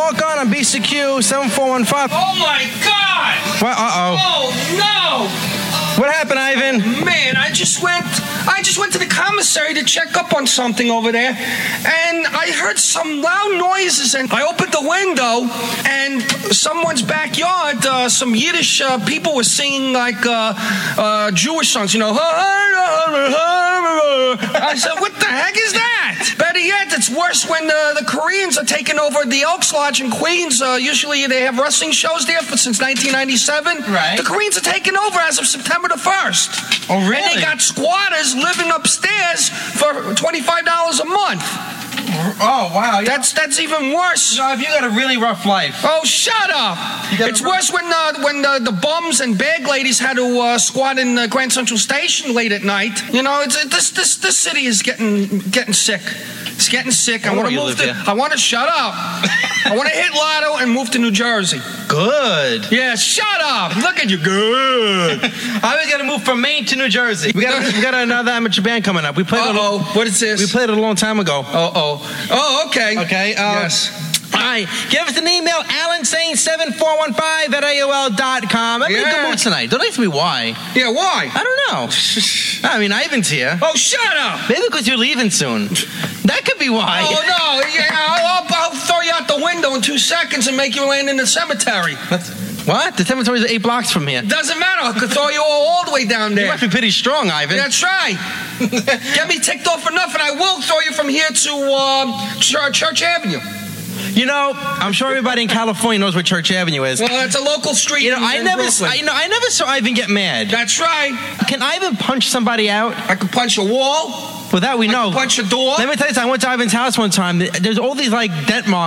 walk on BCQ 7415. Oh my God! What? Oh no! What happened, Ivan? Man, I just went to the commissary to check up on something over there, and I heard some loud noises, and I opened the window, and someone's backyard, some Yiddish people were singing like Jewish songs, you know. I said, what the heck is that? Better yet, it's worse when the Koreans are taking over the Elks Lodge in Queens. Usually they have wrestling shows there since 1997. Right. The Koreans are taking over as of September the 1st. Oh, really? And they got squatters living upstairs for $25 a month. Oh, wow. That's even worse. You know, if you got a really rough life. Oh, shut up! It's worse when the bums and bag ladies had to squat in Grand Central Station late at night. You know, this city is getting sick. It's getting sick. I want to move to. I want to shut up. I want to hit Lotto and move to New Jersey. Good. Yeah, shut up. Look at you. Good. I was gonna move from Maine to New Jersey. We got another amateur band coming up. We played. What is this? We played it a long time ago. Oh, okay. Okay. Yes. All right. Give us an email, AlanSane7415@AOL.com. I'm in a good mood tonight. Don't ask me why. Yeah, why? I don't know. I mean, Ivan's here. Oh, shut up. Maybe because you're leaving soon. That could be why. Oh, no. Yeah, I'll throw you out the window in 2 seconds and make you land in the cemetery. What? The cemetery is 8 blocks from here. Doesn't matter. I could throw you all the way down there. You must be pretty strong, Ivan. That's right. Get me ticked off enough, and I will throw you from here to Church Avenue. You know, I'm sure everybody in California knows where Church Avenue is. Well, it's a local street. You know, I never saw Ivan get mad. That's right. Can Ivan punch somebody out? I could punch a wall. Well, that we know. I could punch a door. Let me tell you something. I went to Ivan's house one time. There's all these like dent marks